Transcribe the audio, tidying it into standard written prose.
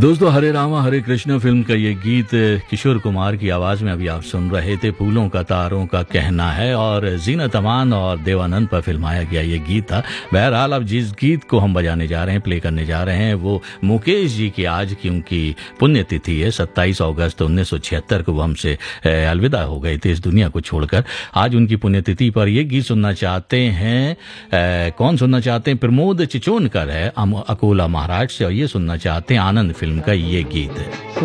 दोस्तों, हरे रामा हरे कृष्ण फिल्म का ये गीत किशोर कुमार की आवाज में अभी आप सुन रहे थे। फूलों का तारों का कहना है और जीनत अमान और देवानंद पर फिल्माया गया ये गीत था। बहरहाल अब जिस गीत को हम बजाने जा रहे हैं, प्ले करने जा रहे हैं, वो मुकेश जी की आज की उनकी पुण्यतिथि है। 27 अगस्त 1976 को वो हमसे अलविदा हो गए थे इस दुनिया को छोड़कर। आज उनकी पुण्यतिथि पर ये गीत सुनना चाहते हैं, कौन सुनना चाहते हैं? प्रमोद चिचोनकर है अकोला महाराष्ट्र से, और ये सुनना चाहते हैं आनंद फिल्म का ये गीत है।